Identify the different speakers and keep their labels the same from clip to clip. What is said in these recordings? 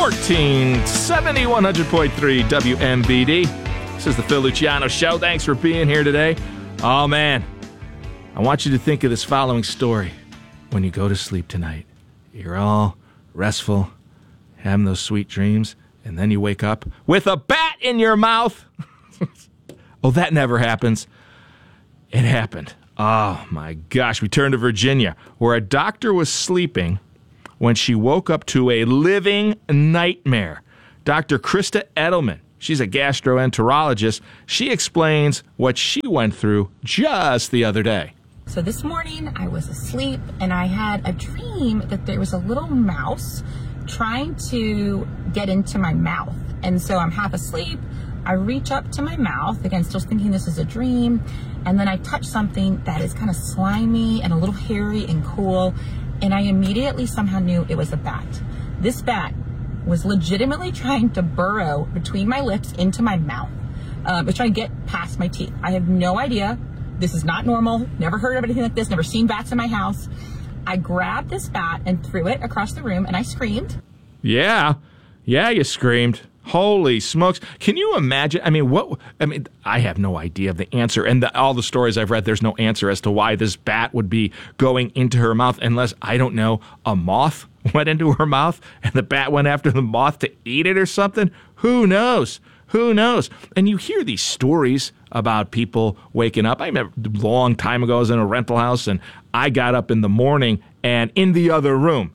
Speaker 1: 1470, 100.3 WMBD. This is the Phil Luciano Show. Thanks for being here today. Oh, man. I want you to think of this following story. When you go to sleep tonight, you're all restful, having those sweet dreams, and then you wake up with a bat in your mouth. Oh, that never happens. It happened. Oh, my gosh. We turned to Virginia, where a doctor was sleeping when she woke up to a living nightmare. Dr. Krista Edelman, she's a gastroenterologist. She explains what she went through just the other day.
Speaker 2: So this morning I was asleep and I had a dream that there was a little mouse trying to get into my mouth. And so I'm half asleep. I reach up to my mouth, again, still thinking this is a dream. And then I touch something that is kind of slimy and a little hairy and cool. And I immediately somehow knew it was a bat. This bat was legitimately trying to burrow between my lips into my mouth. It was trying to get past my teeth. I have no idea. This is not normal. Never heard of anything like this. Never seen bats in my house. I grabbed this bat and threw it across the room and I screamed.
Speaker 1: Yeah, you screamed. Holy smokes. Can you imagine? I have no idea of the answer. And all the stories I've read, there's no answer as to why this bat would be going into her mouth unless, I don't know, a moth went into her mouth and the bat went after the moth to eat it or something. Who knows? Who knows? And you hear these stories about people waking up. I remember a long time ago I was in a rental house and I got up in the morning and in the other room,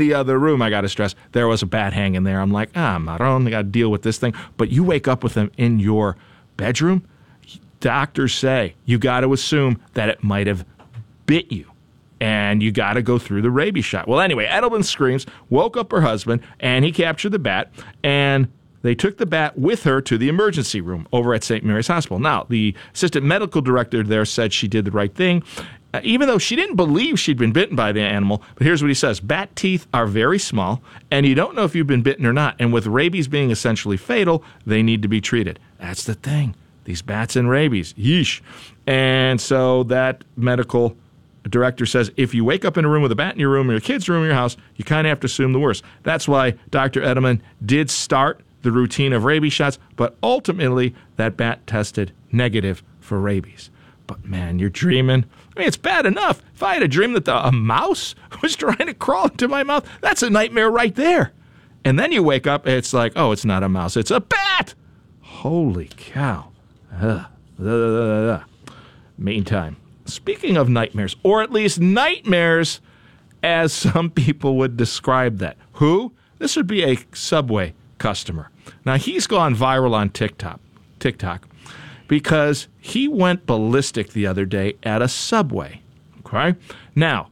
Speaker 1: I got to stress, there was a bat hanging there. I'm like, Maron, I got to deal with this thing. But you wake up with them in your bedroom, doctors say you got to assume that it might have bit you. And you got to go through the rabies shot. Well, anyway, Edelman screams, woke up her husband, and he captured the bat, and they took the bat with her to the emergency room over at St. Mary's Hospital. Now, the assistant medical director there said she did the right thing, even though she didn't believe she'd been bitten by the animal. But here's what he says. Bat teeth are very small, and you don't know if you've been bitten or not. And with rabies being essentially fatal, they need to be treated. That's the thing. These bats and rabies. Yeesh. And so that medical director says if you wake up in a room with a bat in your room or your kid's room in your house, you kind of have to assume the worst. That's why Dr. Edelman did start the routine of rabies shots, but ultimately that bat tested negative for rabies. But man, you're dreaming. I mean, it's bad enough. If I had a dream that a mouse was trying to crawl into my mouth, that's a nightmare right there. And then you wake up, it's like, oh, it's not a mouse, it's a bat. Holy cow. Meantime, speaking of nightmares, or at least nightmares as some people would describe that. Who? This would be a Subway customer. Now, he's gone viral on TikTok because he went ballistic the other day at a Subway. Okay? Now,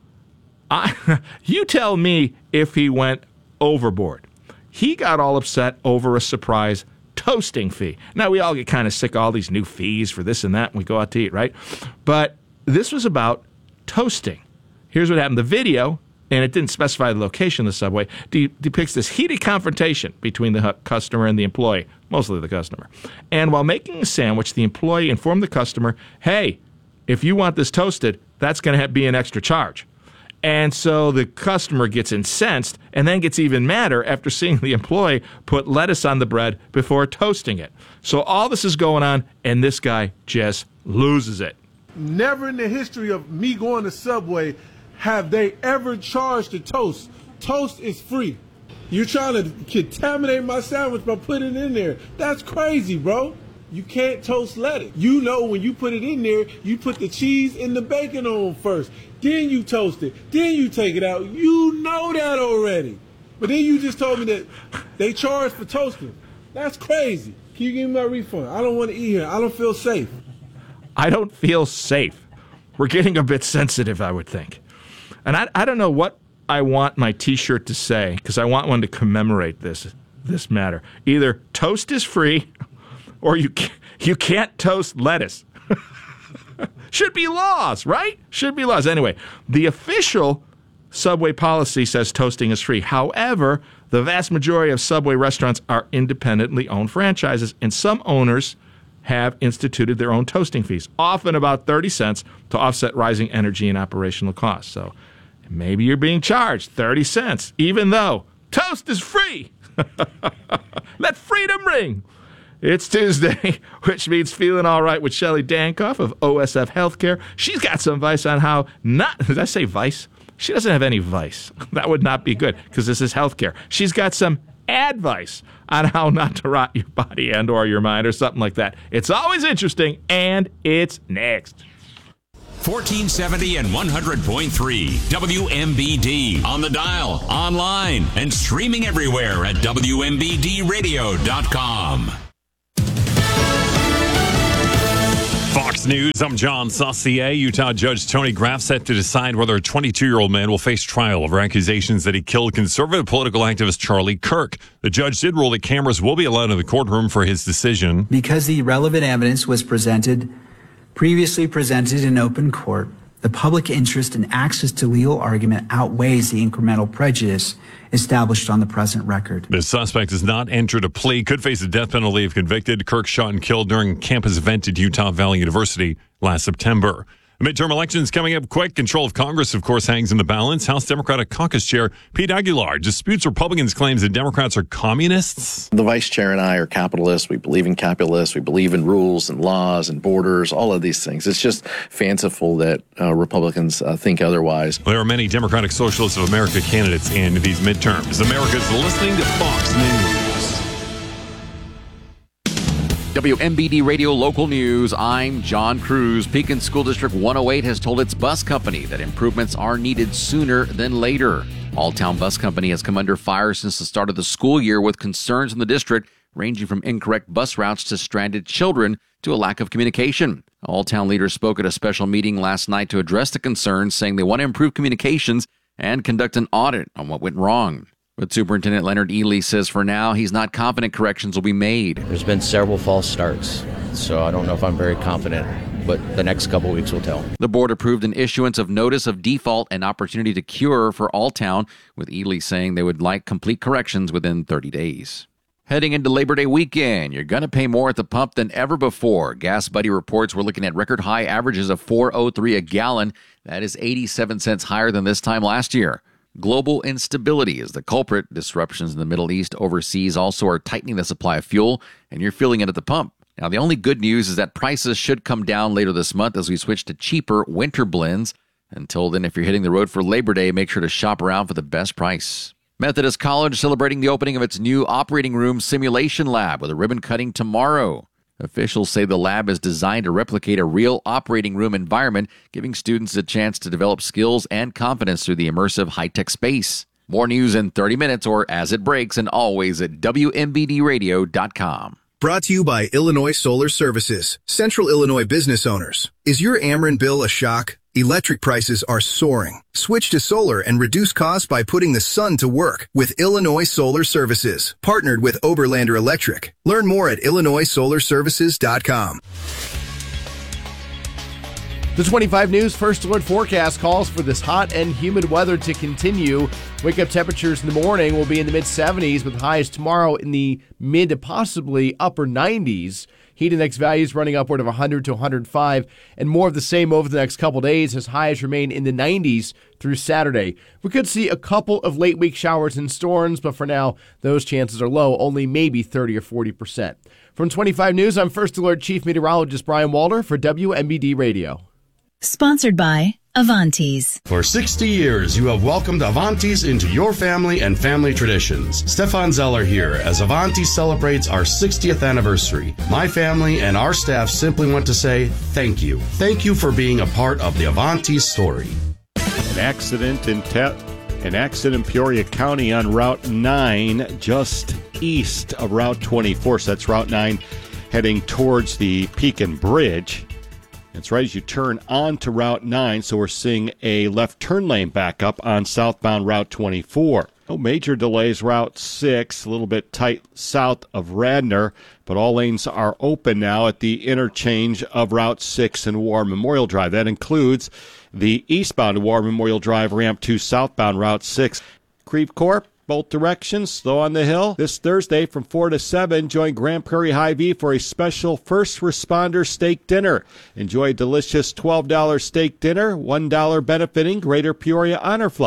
Speaker 1: you tell me if he went overboard. He got all upset over a surprise toasting fee. Now, we all get kind of sick of all these new fees for this and that when we go out to eat, right? But this was about toasting. Here's what happened. The video, and it didn't specify the location of the Subway, depicts this heated confrontation between the customer and the employee, mostly the customer. And while making a sandwich, the employee informed the customer, hey, if you want this toasted, that's going to be an extra charge. And so the customer gets incensed and then gets even madder after seeing the employee put lettuce on the bread before toasting it. So all this is going on, and this guy just loses it.
Speaker 3: Never in the history of me going to Subway have they ever charged a toast. Toast is free. You're trying to contaminate my sandwich by putting it in there. That's crazy, bro. You can't toast lettuce. You know when you put it in there, you put the cheese and the bacon on first. Then you toast it. Then you take it out. You know that already. But then you just told me that they charge for toasting. That's crazy. Can you give me my refund? I don't want to eat here. I don't feel safe.
Speaker 1: I don't feel safe. We're getting a bit sensitive, I would think. And I don't know what I want my T-shirt to say, because I want one to commemorate this matter. Either toast is free, or you can't toast lettuce. Should be laws, right? Should be laws. Anyway, the official Subway policy says toasting is free. However, the vast majority of Subway restaurants are independently owned franchises, and some owners have instituted their own toasting fees, often about 30 cents to offset rising energy and operational costs. So maybe you're being charged 30 cents, even though toast is free. Let freedom ring. It's Tuesday, which means feeling all right with Shelley Dankoff of OSF Healthcare. She's got some advice on how not, did I say vice? She doesn't have any vice. That would not be good because this is healthcare. She's got some advice on how not to rot your body and or your mind or something like that. It's always interesting, and it's next.
Speaker 4: 1470 and 100.3 WMBD on the dial, online, and streaming everywhere at WMBDradio.com.
Speaker 5: Fox News, I'm John Saucier. Utah Judge Tony Graff set to decide whether a 22-year-old man will face trial over accusations that he killed conservative political activist Charlie Kirk. The judge did rule that cameras will be allowed in the courtroom for his decision.
Speaker 6: Because the relevant evidence was previously presented in open court, the public interest in access to legal argument outweighs the incremental prejudice established on the present record.
Speaker 5: The suspect has not entered a plea, could face the death penalty if convicted. Kirk shot and killed during a campus event at Utah Valley University last September. Midterm elections coming up quick. Control of Congress, of course, hangs in the balance. House Democratic Caucus Chair Pete Aguilar disputes Republicans' claims that Democrats are communists.
Speaker 7: The vice chair and I are capitalists. We believe in capitalists. We believe in rules and laws and borders, all of these things. It's just fanciful that Republicans think otherwise.
Speaker 5: There are many Democratic Socialists of America candidates in these midterms. America's listening to Fox News.
Speaker 8: WMBD Radio Local News, I'm John Cruz. Pekin School District 108 has told its bus company that improvements are needed sooner than later. Alltown Bus Company has come under fire since the start of the school year with concerns in the district ranging from incorrect bus routes to stranded children to a lack of communication. Alltown leaders spoke at a special meeting last night to address the concerns, saying they want to improve communications and conduct an audit on what went wrong. But Superintendent Leonard Ely says for now he's not confident corrections will be made.
Speaker 9: There's been several false starts, so I don't know if I'm very confident, but the next couple weeks will tell.
Speaker 8: The board approved an issuance of notice of default and opportunity to cure for Alltown, with Ely saying they would like complete corrections within 30 days. Heading into Labor Day weekend, you're going to pay more at the pump than ever before. Gas Buddy reports we're looking at record high averages of $4.03 a gallon. That is 87 cents higher than this time last year. Global instability is the culprit. Disruptions in the Middle East overseas also are tightening the supply of fuel, and you're feeling it at the pump. Now, the only good news is that prices should come down later this month as we switch to cheaper winter blends. Until then, if you're hitting the road for Labor Day, make sure to shop around for the best price. Methodist College celebrating the opening of its new operating room simulation lab with a ribbon cutting tomorrow. Officials say the lab is designed to replicate a real operating room environment, giving students a chance to develop skills and confidence through the immersive high-tech space. More news in 30 minutes or as it breaks, and always at WMBDradio.com.
Speaker 10: Brought to you by Illinois Solar Services, Central Illinois business owners. Is your Ameren bill a shock? Electric prices are soaring. Switch to solar and reduce costs by putting the sun to work with Illinois Solar Services, partnered with Oberlander Electric. Learn more at IllinoisSolarServices.com.
Speaker 11: The 25 News First Alert forecast calls for this hot and humid weather to continue. Wake-up temperatures in the morning will be in the mid-70s with highs tomorrow in the mid to possibly upper 90s. Heat index values running upward of 100 to 105, and more of the same over the next couple days as highs remain in the 90s through Saturday. We could see a couple of late-week showers and storms, but for now, those chances are low, only maybe 30 or 40%. From 25 News, I'm First Alert Chief Meteorologist Brian Walter for WMBD Radio.
Speaker 12: Sponsored by Avantis.
Speaker 13: For 60 years, you have welcomed Avantis into your family and family traditions. Stefan Zeller here as Avantis celebrates our 60th anniversary. My family and our staff simply want to say thank you. Thank you for being a part of the Avantis story.
Speaker 14: An accident in Peoria County on Route 9, just east of Route 24. So that's Route 9 heading towards the Pekin Bridge. It's right as you turn onto Route 9, so we're seeing a left turn lane backup on southbound Route 24. No major delays. Route 6, a little bit tight south of Radnor, but all lanes are open now at the interchange of Route 6 and War Memorial Drive. That includes the eastbound War Memorial Drive ramp to southbound Route 6. Creve Corp, both directions, though on the hill. This Thursday from 4 to 7, join Grand Prairie Hy-Vee for a special first responder steak dinner. Enjoy a delicious $12 steak dinner, $1 benefiting Greater Peoria Honor Flight.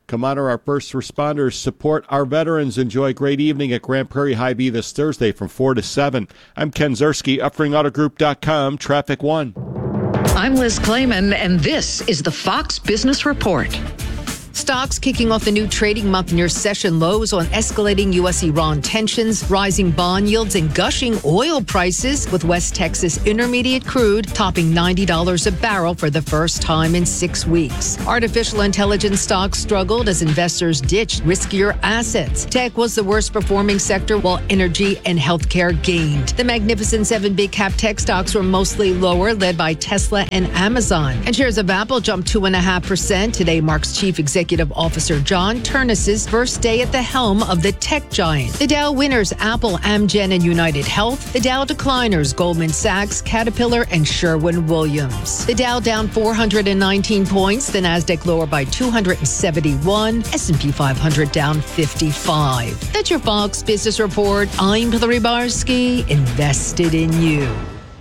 Speaker 14: Come honor our first responders, support our veterans. Enjoy a great evening at Grand Prairie Hy-Vee this Thursday from 4 to 7. I'm Ken Zerski, UpringAutoGroup.com, Traffic 1.
Speaker 15: I'm Liz Clayman, and this is the Fox Business Report. Stocks kicking off the new trading month near session lows on escalating U.S.-Iran tensions, rising bond yields, and gushing oil prices, with West Texas Intermediate crude topping $90 a barrel for the first time in 6 weeks. Artificial intelligence stocks struggled as investors ditched riskier assets. Tech was the worst performing sector, while energy and healthcare gained. The Magnificent Seven big cap tech stocks were mostly lower, led by Tesla and Amazon. And shares of Apple jumped 2.5%. Today marks Chief Executive Officer John Ternus's first day at the helm of the tech giant. The Dow winners, Apple, Amgen, and United Health. The Dow decliners, Goldman Sachs, Caterpillar, and Sherwin-Williams. The Dow down 419 points. The Nasdaq lower by 271. S&P 500 down 55. That's your Fox Business Report. I'm Hillary Barsky, invested in you.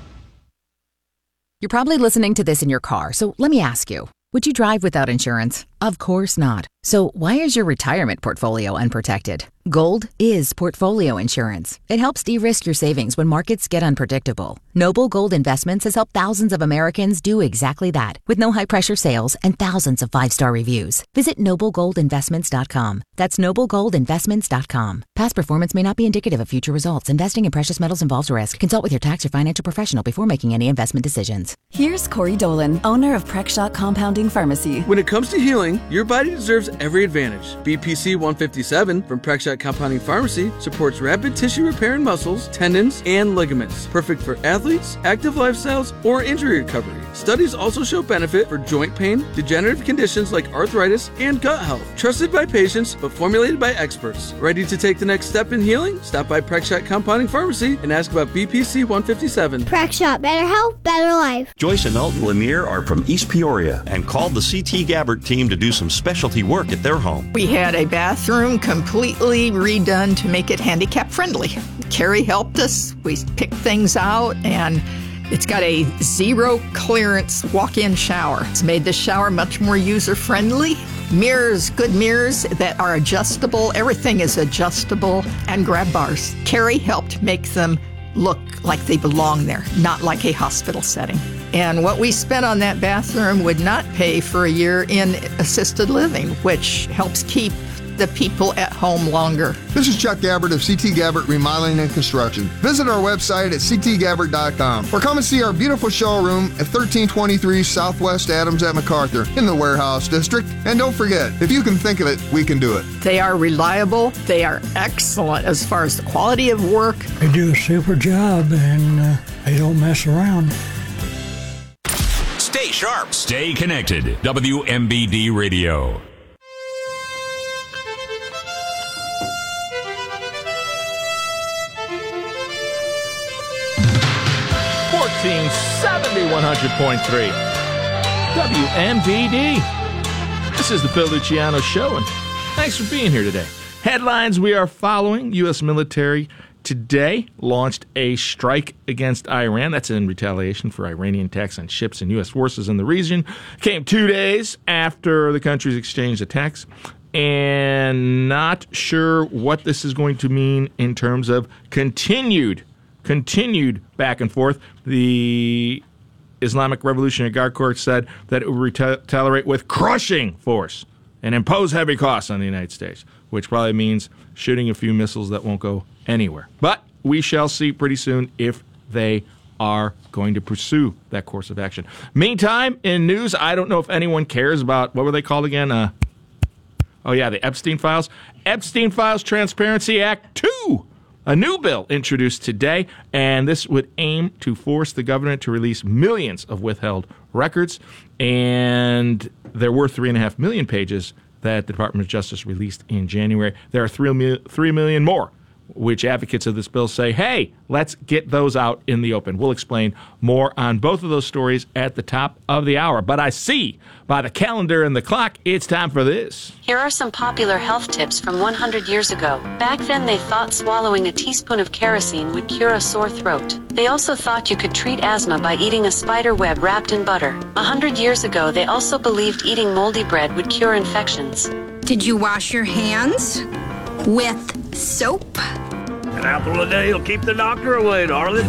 Speaker 16: You're probably listening to this in your car, so let me ask you. Would you drive without insurance? Of course not. So why is your retirement portfolio unprotected? Gold is portfolio insurance. It helps de-risk your savings when markets get unpredictable. Noble Gold Investments has helped thousands of Americans do exactly that, with no high-pressure sales and thousands of 5-star reviews. Visit NobleGoldInvestments.com. That's NobleGoldInvestments.com. Past performance may not be indicative of future results. Investing in precious metals involves risk. Consult with your tax or financial professional before making any investment decisions.
Speaker 17: Here's Corey Dolan, owner of Prexshot Compounding Pharmacy.
Speaker 18: When it comes to healing, your body deserves every advantage. BPC 157 from Prexshot Compounding Pharmacy supports rapid tissue repair in muscles, tendons, and ligaments. Perfect for athletes, active lifestyles, or injury recovery. Studies also show benefit for joint pain, degenerative conditions like arthritis, and gut health. Trusted by patients, but formulated by experts. Ready to take the next step in healing? Stop by Prexshot Compounding Pharmacy and ask about BPC 157.
Speaker 19: Prexshot, better health, better life.
Speaker 20: Joyce and Elton Lanier are from East Peoria and called the CT Gabbert team to do some specialty work at their home.
Speaker 21: We had a bathroom completely redone to make it handicap friendly. Carrie helped us. We picked things out, and it's got a zero clearance walk-in shower. It's made the shower much more user-friendly. Mirrors, good mirrors that are adjustable. Everything is adjustable, and grab bars. Carrie helped make them look like they belong there, not like a hospital setting. And what we spent on that bathroom would not pay for a year in assisted living, which helps keep the people at home longer.
Speaker 22: This is Chuck Gabbert of CT Gabbert Remodeling and Construction. Visit our website at ctgabbert.com or come and see our beautiful showroom at 1323 Southwest Adams at MacArthur in the Warehouse District. And don't forget, if you can think of it, we can do it.
Speaker 21: They are reliable. They are excellent as far as the quality of work.
Speaker 23: They do a super job, and they don't mess around.
Speaker 4: Stay sharp. Stay connected. WMBD Radio.
Speaker 1: .3 WMBD. This is the Phil Luciano Show, and thanks for being here today. Headlines we are following. U.S. military today launched a strike against Iran. That's in retaliation for Iranian attacks on ships and U.S. forces in the region. Came 2 days after the countries exchanged attacks. And not sure what this is going to mean in terms of continued back and forth. The Islamic Revolutionary Guard Corps said that it would retaliate with crushing force and impose heavy costs on the United States, which probably means shooting a few missiles that won't go anywhere. But we shall see pretty soon if they are going to pursue that course of action. Meantime, in news, I don't know if anyone cares about, what were they called again? The Epstein Files. Epstein Files Transparency Act 2. A new bill introduced today, and this would aim to force the government to release millions of withheld records. And there were 3.5 million pages that the Department of Justice released in January. There are 3 million more, which advocates of this bill say, hey, let's get those out in the open. We'll explain more on both of those stories at the top of the hour. But I see by the calendar and the clock, it's time for this.
Speaker 24: Here are some popular health tips from 100 years ago. Back then, they thought swallowing a teaspoon of kerosene would cure a sore throat. They also thought you could treat asthma by eating a spider web wrapped in butter. 100 years ago, they also believed eating moldy bread would cure infections.
Speaker 2: Did you wash your hands with soap?
Speaker 3: An apple a day will keep the doctor away, darling.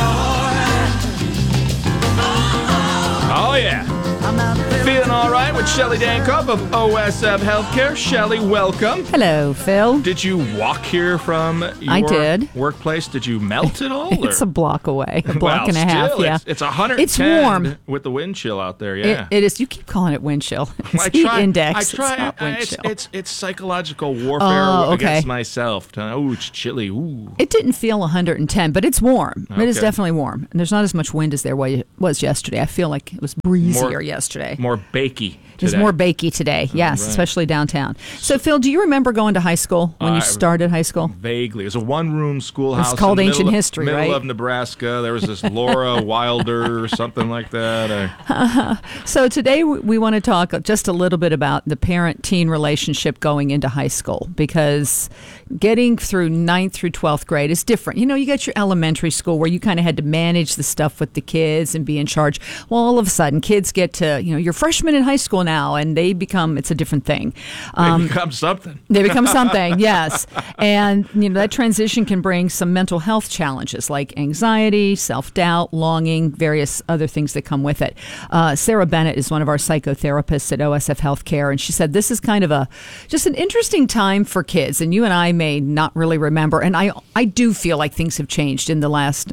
Speaker 1: Oh, yeah. Feeling all right with Shelley Dankoff of OSF Healthcare. Shelley, welcome.
Speaker 6: Hello, Phil.
Speaker 1: Did you walk here from your
Speaker 6: I did.
Speaker 1: workplace? Did you melt at all?
Speaker 6: It's a block away, a block and a half.
Speaker 1: Still,
Speaker 6: Yeah,
Speaker 1: it's 110.
Speaker 6: It's warm
Speaker 1: with the wind chill out there. Yeah,
Speaker 6: it is. You keep calling it wind chill. It's heat index.
Speaker 1: I try.
Speaker 6: It's not wind chill.
Speaker 1: It's psychological warfare against myself. Oh, it's chilly. Ooh.
Speaker 6: It didn't feel 110, but it's warm.
Speaker 1: Okay.
Speaker 6: It is definitely warm, and there's not as much wind as there was yesterday. I feel like it was breezier yesterday.
Speaker 1: More bakey.
Speaker 6: It was more bakey today, yes,
Speaker 1: right.
Speaker 6: Especially downtown. So, Phil, do you remember going to high school when you started high school?
Speaker 1: Vaguely. It was a one-room schoolhouse.
Speaker 6: It's called
Speaker 1: in the
Speaker 6: ancient history,
Speaker 1: middle
Speaker 6: right?
Speaker 1: of Nebraska. There was this Laura Wilder or something like that.
Speaker 6: So today we want to talk just a little bit about the parent-teen relationship going into high school, because getting through 9th through 12th grade is different. You know, you got your elementary school where you kind of had to manage the stuff with the kids and be in charge. Well, all of a sudden, kids get to, you're freshmen in high school now, and it's a different thing.
Speaker 1: They become something.
Speaker 6: They become something, yes. And, that transition can bring some mental health challenges like anxiety, self-doubt, longing, various other things that come with it. Sarah Bennett is one of our psychotherapists at OSF Healthcare, and she said this is kind of just an interesting time for kids, and you and I may not really remember, and I do feel like things have changed in the last,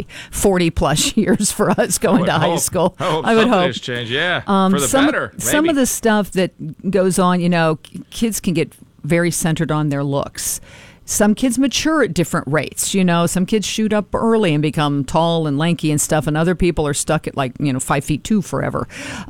Speaker 6: 40 plus years for us going to high school.
Speaker 1: I would hope. Changed, yeah, for the better.
Speaker 6: Some of the stuff that goes on, kids can get very centered on their looks. Some kids mature at different rates. Some kids shoot up early and become tall and lanky and stuff, and other people are stuck at 5'2" forever.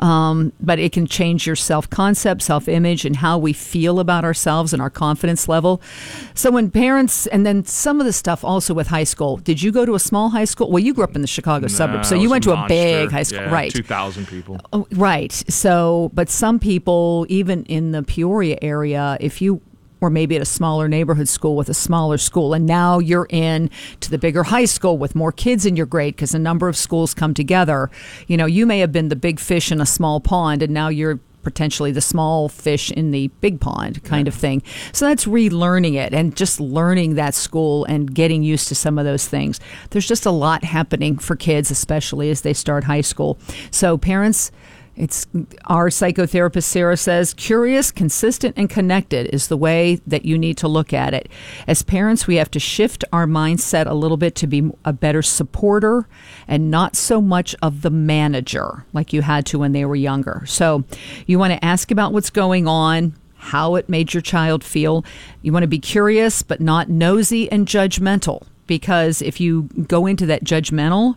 Speaker 6: But it can change your self-concept, self-image, and how we feel about ourselves and our confidence level. So when parents, and then some of the stuff also with high school. Did you go to a small high school? Well, you grew up in the Chicago suburbs, so you went to a big high school, right?
Speaker 1: 2,000 people.
Speaker 6: Oh, right. So, but some people, even in the Peoria area, or maybe at a smaller neighborhood school with a smaller school, and now you're in to the bigger high school with more kids in your grade because a number of schools come together. You may have been the big fish in a small pond, and now you're potentially the small fish in the big pond kind of thing. So that's relearning it and just learning that school and getting used to some of those things. There's just a lot happening for kids, especially as they start high school. So parents, it's our psychotherapist, Sarah, says, curious, consistent, and connected is the way that you need to look at it. As parents, we have to shift our mindset a little bit to be a better supporter and not so much of the manager like you had to when they were younger. So you want to ask about what's going on, how it made your child feel. You want to be curious, but not nosy and judgmental, because if you go into that judgmental,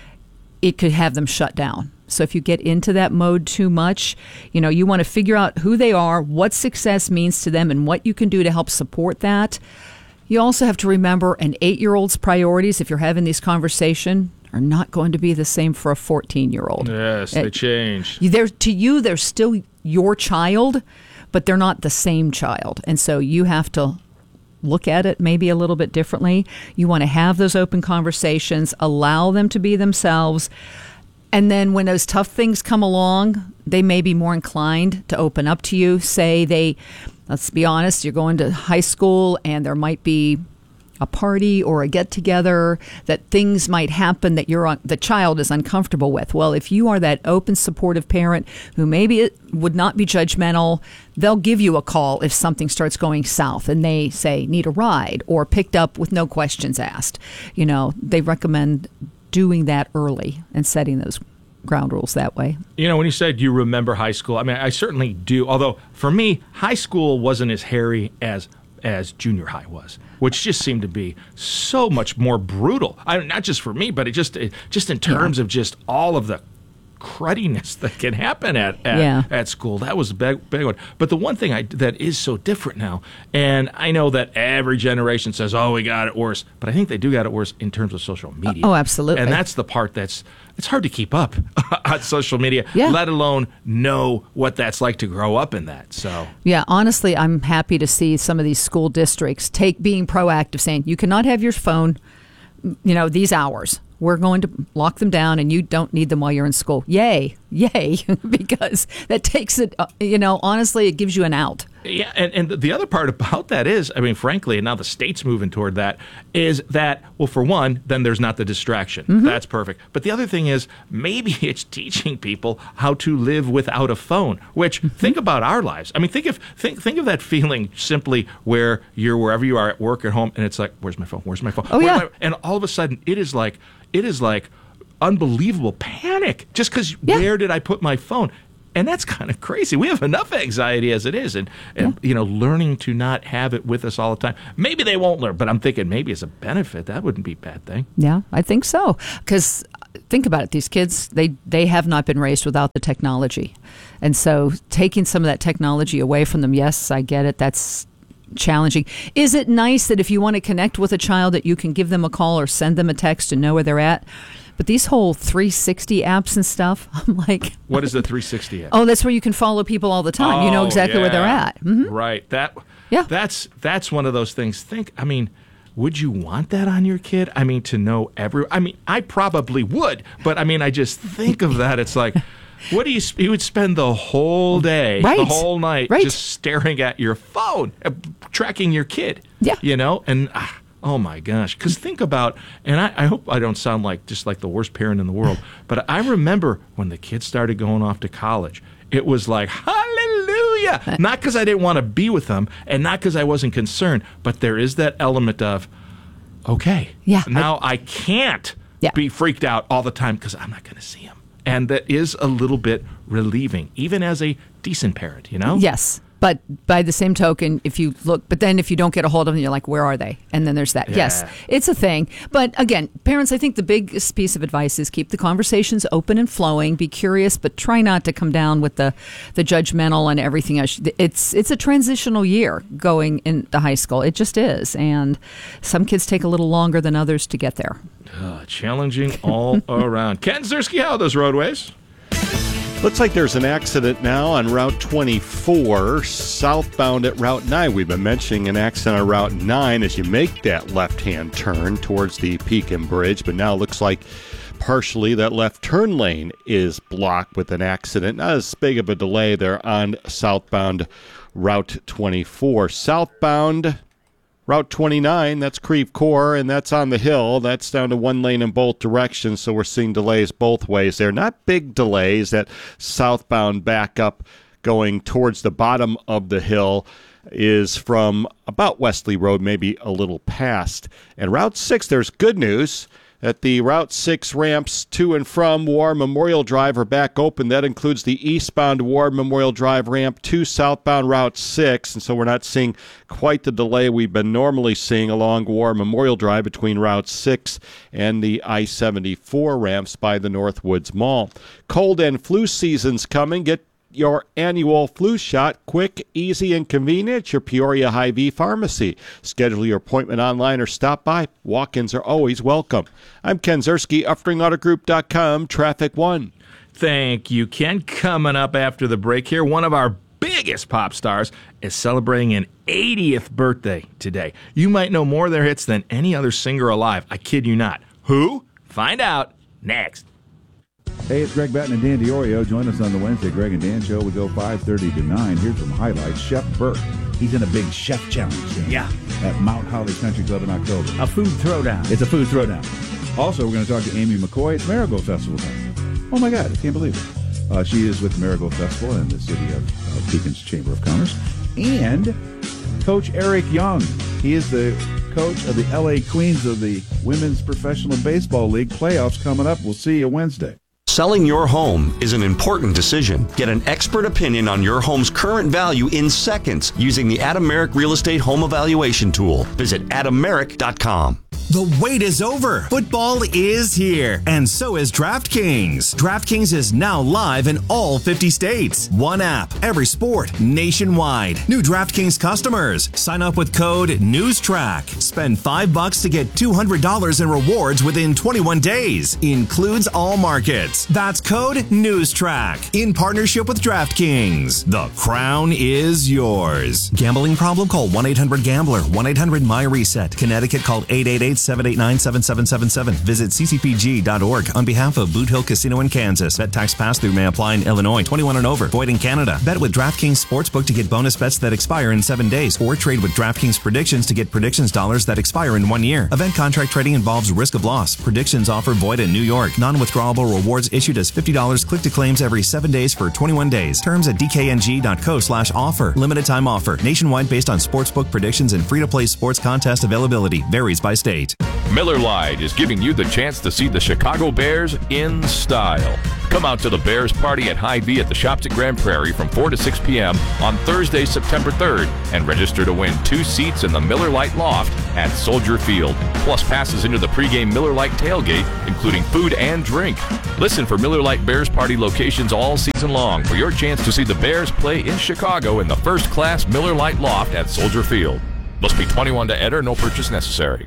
Speaker 6: it could have them shut down. So if you get into that mode too much, you want to figure out who they are, what success means to them, and what you can do to help support that. You also have to remember an 8-year-old's priorities, if you're having these conversations, are not going to be the same for a 14-year-old.
Speaker 1: Yes, they change.
Speaker 6: To you, they're still your child, but they're not the same child. And so you have to look at it maybe a little bit differently. You want to have those open conversations, allow them to be themselves. And then when those tough things come along, they may be more inclined to open up to you. Let's be honest, you're going to high school and there might be a party or a get-together, that things might happen that the child is uncomfortable with. Well, if you are that open, supportive parent who maybe would not be judgmental, they'll give you a call if something starts going south and they say, need a ride, or picked up with no questions asked. They recommend doing that early and setting those ground rules that way.
Speaker 1: When you said you remember high school, I mean, I certainly do. Although for me, high school wasn't as hairy as junior high was, which just seemed to be so much more brutal. Not just for me, but it just in terms of just all of the cruddiness that can happen at school. That was a big one. But the one thing that is so different now, and I know that every generation says, oh, we got it worse, but I think they do got it worse in terms of social media.
Speaker 6: Oh, absolutely.
Speaker 1: And that's the part it's hard to keep up on social media, let alone know what that's like to grow up in that. So
Speaker 6: yeah, honestly, I'm happy to see some of these school districts being proactive, saying you cannot have your phone, these hours. We're going to lock them down, and you don't need them while you're in school. Yay. yay, because that takes it, honestly, it gives you an out.
Speaker 1: Yeah, and the other part about that is, I mean, frankly, and now the state's moving toward that, is that, well, for one, then there's not the distraction. Mm-hmm. That's perfect. But the other thing is, maybe it's teaching people how to live without a phone, which, think about our lives. I mean, think of that feeling simply where you're wherever you are at work, at home, and it's like, where's my phone? Where's my phone?
Speaker 6: Oh, yeah.
Speaker 1: And all of a sudden, it is like unbelievable panic just because where did I put my phone? And that's kind of crazy. We have enough anxiety as it is. And learning to not have it with us all the time. Maybe they won't learn, but I'm thinking maybe as a benefit, that wouldn't be a bad thing.
Speaker 6: Yeah, I think so. Because think about it. These kids, they have not been raised without the technology. And so taking some of that technology away from them, yes, I get it. That's challenging. Is it nice that if you want to connect with a child that you can give them a call or send them a text and know where they're at? But these whole 360 apps and stuff, I'm like...
Speaker 1: What is the 360 app?
Speaker 6: Oh, that's where you can follow people all the time. You know exactly where they're at. Mm-hmm.
Speaker 1: Right. That's one of those things. Would you want that on your kid? I mean, to know I probably would. But, I just think of that. It's like... you would spend the whole day, the whole night, just staring at your phone, tracking your kid.
Speaker 6: Yeah.
Speaker 1: And oh my gosh. Because think about, and I hope I don't sound like just like the worst parent in the world, but I remember when the kids started going off to college, it was like, hallelujah. Not because I didn't want to be with them and not because I wasn't concerned, but there is that element of, okay, now I can't be freaked out all the time because I'm not going to see them. And that is a little bit relieving, even as a decent parent,
Speaker 6: Yes. But by the same token, if you look, but then if you don't get a hold of them, you're like, where are they? And then there's that. Yeah. Yes, it's a thing. But again, parents, I think the biggest piece of advice is keep the conversations open and flowing. Be curious, but try not to come down with the judgmental and everything else. It's a transitional year going into high school. It just is. And some kids take a little longer than others to get there.
Speaker 1: Challenging all around. Ken Ziersky, how are those roadways?
Speaker 14: Looks like there's an accident now on Route 24, southbound at Route 9. We've been mentioning an accident on Route 9 as you make that left-hand turn towards the Pekin Bridge, but now it looks like partially that left turn lane is blocked with an accident. Not as big of a delay there on southbound Route 24. Southbound Route 29, that's Creve Coeur, and that's on the hill. That's down to one lane in both directions, so we're seeing delays both ways there. Not big delays. That southbound backup going towards the bottom of the hill is from about Wesley Road, maybe a little past. And Route 6, there's good news that the Route 6 ramps to and from War Memorial Drive are back open. That includes the eastbound War Memorial Drive ramp to southbound Route 6. And so we're not seeing quite the delay we've been normally seeing along War Memorial Drive between Route 6 and the I-74 ramps by the Northwoods Mall. Cold and flu season's coming. Get your annual flu shot quick, easy, and convenient at your Peoria Hy-Vee pharmacy. Schedule your appointment online or stop by. Walk-ins are always welcome. I'm Ken Ziersky, UffringAutoGroup.com, Traffic 1.
Speaker 1: Thank you, Ken. Coming up after the break here, one of our biggest pop stars is celebrating an 80th birthday today. You might know more of their hits than any other singer alive. I kid you not. Who? Find out next.
Speaker 5: Hey, it's Greg Batten and Dan DiOrio. Join us on the Wednesday Greg and Dan Show. We go 5:30 to 9. Here's some highlights. Chef Burke. He's in a big chef challenge game.
Speaker 7: Yeah.
Speaker 5: At Mount Holly Country Club in October.
Speaker 7: A food throwdown.
Speaker 5: It's a food throwdown. Also, we're going to talk to Amy McCoy. It's Marigold Festival time. Oh, my God. I can't believe it. She is with the Marigold Festival in the city of Pekin's Chamber of Commerce. And Coach Eric Young. He is the coach of the L.A. Queens of the Women's Professional Baseball League. Playoffs coming up. We'll see you Wednesday.
Speaker 20: Selling your home is an important decision. Get an expert opinion on your home's current value in seconds using the Adam Merrick Real Estate Home Evaluation Tool. Visit adammerrick.com.
Speaker 8: The wait is over. Football is here, and so is DraftKings. DraftKings is now live in all 50 states. One app, every sport, nationwide. New DraftKings customers. Sign up with code NEWSTRACK. Spend $5 to get $200 in rewards within 21 days. Includes all markets. That's code NEWSTRACK. In partnership with DraftKings. The crown is yours. Gambling problem? Call 1-800-GAMBLER. 1-800-MY-RESET. Connecticut, call 888 888-789-7777. Visit ccpg.org on behalf of Boot Hill Casino in Kansas. Bet tax pass-through may apply in Illinois. 21 and over. Void in Canada. Bet with DraftKings Sportsbook to get bonus bets that expire in 7 days, or trade with DraftKings Predictions to get predictions dollars that expire in 1 year. Event contract trading involves risk of loss. Predictions offer void in New York. Non-withdrawable rewards issued as $50 click to claims every 7 days for 21 days. Terms at dkng.co/offer. Limited time offer. Nationwide based on sportsbook predictions and free-to-play sports contest availability. Varies by state.
Speaker 7: Miller Lite is giving you the chance to see the Chicago Bears in style. Come out to the Bears party at Hy-Vee at the Shops at Grand Prairie from 4 to 6 p.m. on Thursday, September 3rd, and register to win 2 seats in the Miller Lite Loft at Soldier Field, plus passes into the pregame Miller Lite tailgate, including food and drink. Listen for Miller Lite Bears party locations all season long for your chance to see the Bears play in Chicago in the first-class Miller Lite Loft at Soldier Field. Must be 21 to enter, no purchase necessary.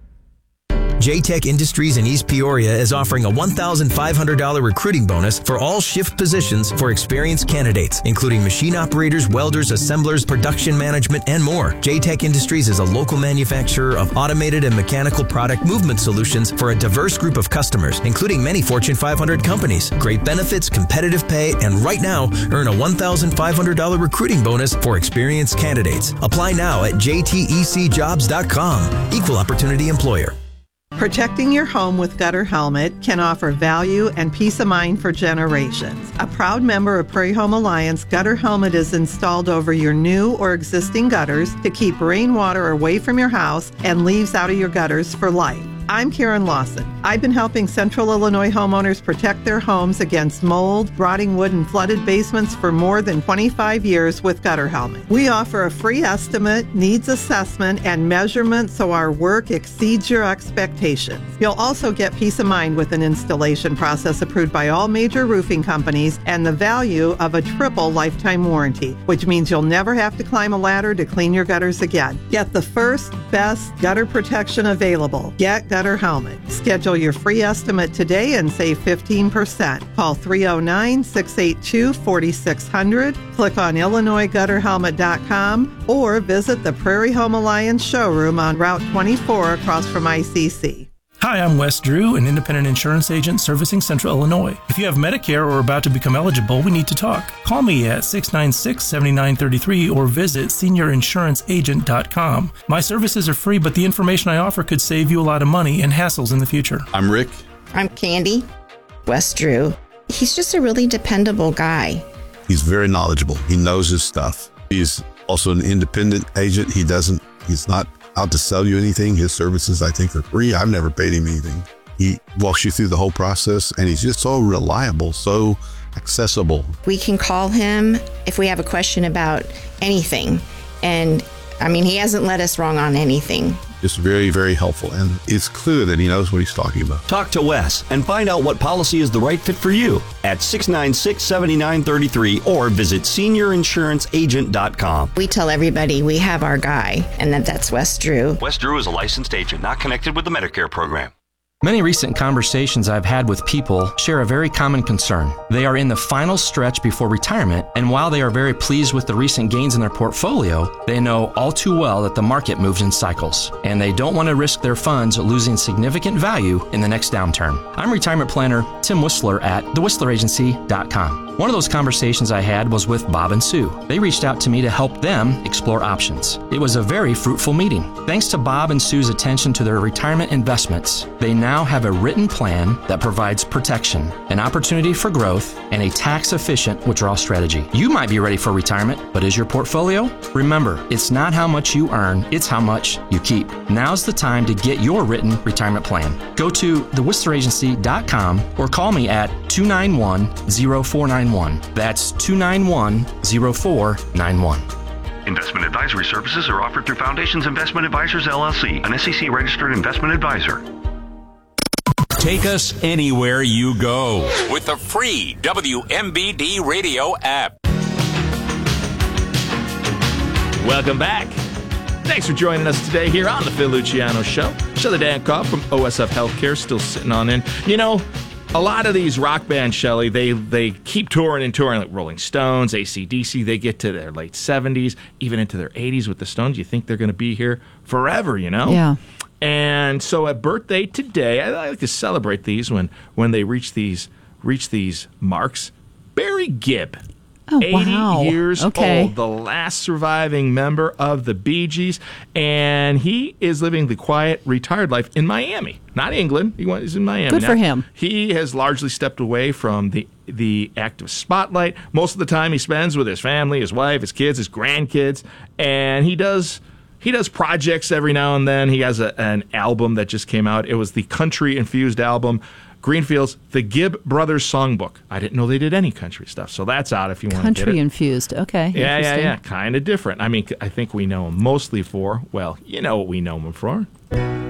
Speaker 9: J-Tech Industries in East Peoria is offering a $1,500 recruiting bonus for all shift positions for experienced candidates, including machine operators, welders, assemblers, production management, and more. J-Tech Industries is a local manufacturer of automated and mechanical product movement solutions for a diverse group of customers, including many Fortune 500 companies. Great benefits, competitive pay, and right now, earn a $1,500 recruiting bonus for experienced candidates. Apply now at jtecjobs.com. Equal opportunity employer.
Speaker 10: Protecting your home with Gutter Helmet can offer value and peace of mind for generations. A proud member of Prairie Home Alliance, Gutter Helmet is installed over your new or existing gutters to keep rainwater away from your house and leaves out of your gutters for life. I'm Karen Lawson. I've been helping Central Illinois homeowners protect their homes against mold, rotting wood, and flooded basements for more than 25 years with Gutter Helmet. We offer a free estimate, needs assessment, and measurement so our work exceeds your expectations. You'll also get peace of mind with an installation process approved by all major roofing companies and the value of a triple lifetime warranty, which means you'll never have to climb a ladder to clean your gutters again. Get the first, best gutter protection available. Get Gutter Helmet. Schedule your free estimate today and save 15%. Call 309-682-4600. Click on IllinoisGutterHelmet.com or visit the Prairie Home Alliance showroom on Route 24 across from ICC.
Speaker 11: Hi, I'm Wes Drew, an independent insurance agent servicing Central Illinois. If you have Medicare or are about to become eligible, we need to talk. Call me at 696-7933 or visit seniorinsuranceagent.com. My services are free, but the information I offer could save you a lot of money and hassles in the future.
Speaker 25: I'm Rick.
Speaker 26: I'm Candy. Wes Drew. He's just a really dependable guy.
Speaker 27: He's very knowledgeable. He knows his stuff. He's also an independent agent. He's not out to sell you anything. His services, I think, are free. I've never paid him anything. He walks you through the whole process, and he's just so reliable, so accessible.
Speaker 26: We can call him if we have a question about anything. And, he hasn't led us wrong on anything.
Speaker 27: Just very, very helpful, and it's clear that he knows what he's talking about.
Speaker 20: Talk to Wes and find out what policy is the right fit for you at 696-7933 or visit seniorinsuranceagent.com.
Speaker 26: We tell everybody we have our guy, and that's Wes Drew.
Speaker 20: Wes Drew is a licensed agent, not connected with the Medicare program.
Speaker 28: Many recent conversations I've had with people share a very common concern. They are in the final stretch before retirement, and while they are very pleased with the recent gains in their portfolio, they know all too well that the market moves in cycles, and they don't want to risk their funds losing significant value in the next downturn. I'm retirement planner Tim Whistler at thewhistleragency.com. One of those conversations I had was with Bob and Sue. They reached out to me to help them explore options. It was a very fruitful meeting. Thanks to Bob and Sue's attention to their retirement investments, they now have a written plan that provides protection, an opportunity for growth, and a tax-efficient withdrawal strategy. You might be ready for retirement, but is your portfolio? Remember, it's not how much you earn, it's how much you keep. Now's the time to get your written retirement plan. Go to thewhistleragency.com or call me at 291-0491. That's 291-0491.
Speaker 29: Investment advisory services are offered through Foundations Investment Advisors, LLC, an SEC-registered investment advisor.
Speaker 4: Take us anywhere you go with the free WMBD radio app.
Speaker 1: Welcome back. Thanks for joining us today here on the Phil Luciano Show. Shelley Dankoff from OSF Healthcare still sitting on in. A lot of these rock bands, Shelley, they keep touring and touring, like Rolling Stones, AC/DC. They get to their late 70s, even into their 80s with the Stones. You think they're going to be here forever,
Speaker 6: Yeah.
Speaker 1: And so a birthday today, I like to celebrate these when they reach these marks. Barry Gibb.
Speaker 6: Oh,
Speaker 1: 80
Speaker 6: wow.
Speaker 1: years
Speaker 6: Okay.
Speaker 1: old, the last surviving member of the Bee Gees, and he is living the quiet, retired life in Miami, not England. He's in Miami.
Speaker 6: Good
Speaker 1: now.
Speaker 6: for him.
Speaker 1: He has largely stepped away from the active spotlight. Most of the time he spends with his family, his wife, his kids, his grandkids, and he does projects every now and then. He has an album that just came out. It was the country-infused album, Greenfield's The Gibb Brothers Songbook. I didn't know they did any country stuff, so that's out if you want to get it.
Speaker 6: Country infused. Okay.
Speaker 1: Yeah. Kind of different. I mean, I think we know him mostly for, well, you know what we know him for.